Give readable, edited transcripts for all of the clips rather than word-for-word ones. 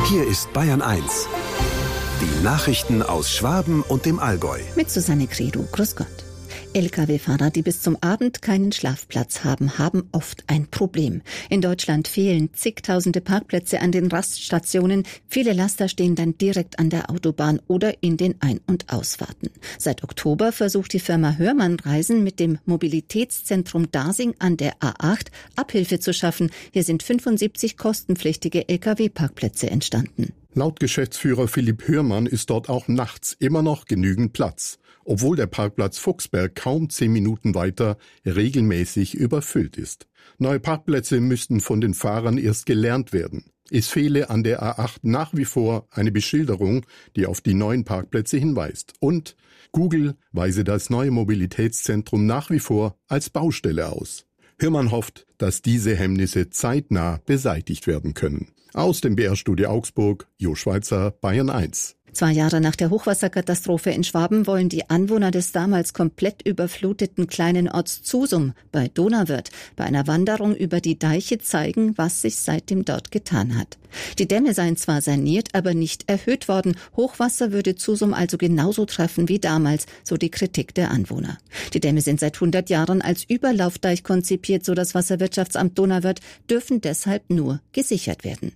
Hier ist Bayern 1. Die Nachrichten aus Schwaben und dem Allgäu. Mit Susanne Credo. Grüß Gott. Lkw-Fahrer, die bis zum Abend keinen Schlafplatz haben, haben oft ein Problem. In Deutschland fehlen zigtausende Parkplätze an den Raststationen. Viele Laster stehen dann direkt an der Autobahn oder in den Ein- und Ausfahrten. Seit Oktober versucht die Firma Hörmann Reisen mit dem Mobilitätszentrum Dasing an der A8 Abhilfe zu schaffen. Hier sind 75 kostenpflichtige Lkw-Parkplätze entstanden. Laut Geschäftsführer Philipp Hörmann ist dort auch nachts immer noch genügend Platz, obwohl der Parkplatz Fuchsberg kaum 10 Minuten weiter regelmäßig überfüllt ist. Neue Parkplätze müssten von den Fahrern erst gelernt werden. Es fehle an der A8 nach wie vor eine Beschilderung, die auf die neuen Parkplätze hinweist. Und Google weise das neue Mobilitätszentrum nach wie vor als Baustelle aus. Hörmann hofft, dass diese Hemmnisse zeitnah beseitigt werden können. Aus dem BR-Studio Augsburg, Jo Schweizer, Bayern 1. 2 Jahre nach der Hochwasserkatastrophe in Schwaben wollen die Anwohner des damals komplett überfluteten kleinen Orts Zusum bei Donauwörth bei einer Wanderung über die Deiche zeigen, was sich seitdem dort getan hat. Die Dämme seien zwar saniert, aber nicht erhöht worden. Hochwasser würde Zusum also genauso treffen wie damals, so die Kritik der Anwohner. Die Dämme sind seit 100 Jahren als Überlaufdeich konzipiert, so das Wasserwirtschaftsamt Donauwörth, dürfen deshalb nur gesichert werden.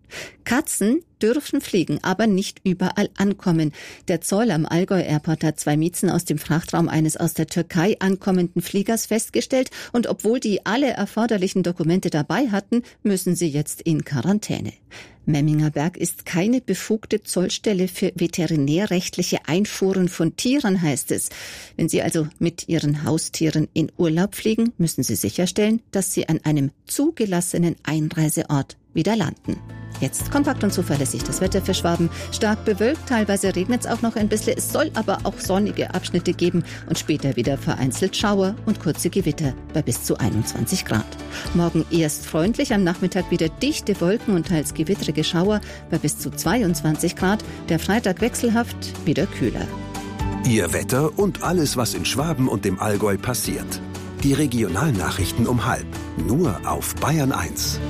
Katzen dürfen fliegen, aber nicht überall ankommen. Der Zoll am Allgäu Airport hat 2 Miezen aus dem Frachtraum eines aus der Türkei ankommenden Fliegers festgestellt und obwohl die alle erforderlichen Dokumente dabei hatten, müssen sie jetzt in Quarantäne. Memminger Berg ist keine befugte Zollstelle für veterinärrechtliche Einfuhren von Tieren, heißt es. Wenn Sie also mit Ihren Haustieren in Urlaub fliegen, müssen Sie sicherstellen, dass sie an einem zugelassenen Einreiseort wieder landen. Jetzt kompakt und zuverlässig das Wetter für Schwaben. Stark bewölkt, teilweise regnet es auch noch ein bisschen. Es soll aber auch sonnige Abschnitte geben und später wieder vereinzelt Schauer und kurze Gewitter bei bis zu 21 Grad. Morgen erst freundlich, am Nachmittag wieder dichte Wolken und teils gewittrige Schauer bei bis zu 22 Grad. Der Freitag wechselhaft, wieder kühler. Ihr Wetter und alles, was in Schwaben und dem Allgäu passiert. Die Regionalnachrichten um 12:30. Nur auf Bayern 1.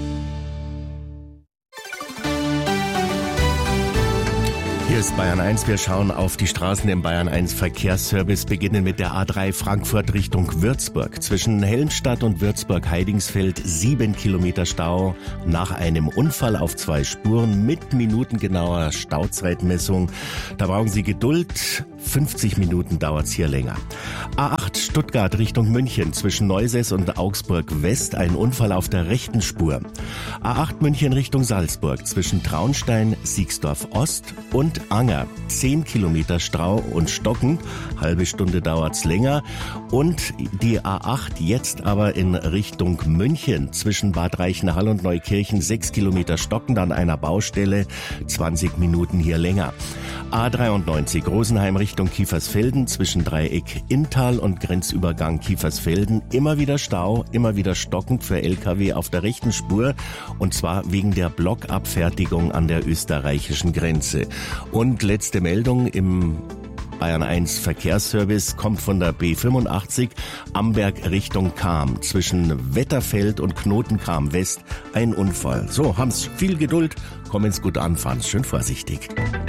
Hier ist Bayern 1. Wir schauen auf die Straßen im Bayern 1 Verkehrsservice, beginnen mit der A3 Frankfurt Richtung Würzburg. Zwischen Helmstadt und Würzburg-Heidingsfeld 7 Kilometer Stau nach einem Unfall auf 2 Spuren mit minutengenauer Stauzeitmessung. Da brauchen Sie Geduld. 50 Minuten dauert's hier länger. A8 Stuttgart Richtung München zwischen Neusäß und Augsburg West ein Unfall auf der rechten Spur. A8 München Richtung Salzburg zwischen Traunstein, Siegsdorf Ost und Anger. 10 Kilometer Stau und Stocken. Halbe Stunde dauert's länger. Und die A8 jetzt aber in Richtung München zwischen Bad Reichenhall und Neukirchen 6 Kilometer Stocken an einer Baustelle. 20 Minuten hier länger. A93 Rosenheim Richtung Kiefersfelden zwischen Dreieck Inntal und Grenzübergang Kiefersfelden. Immer wieder Stau, immer wieder stockend für Lkw auf der rechten Spur. Und zwar wegen der Blockabfertigung an der österreichischen Grenze. Und letzte Meldung im Bayern 1 Verkehrsservice kommt von der B85 Amberg Richtung Cham. Zwischen Wetterfeld und Knotenkram West ein Unfall. So, haben's viel Geduld, kommen's gut an, fahren's schön vorsichtig.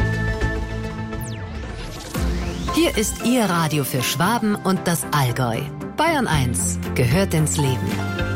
Hier ist Ihr Radio für Schwaben und das Allgäu. Bayern 1 gehört ins Leben.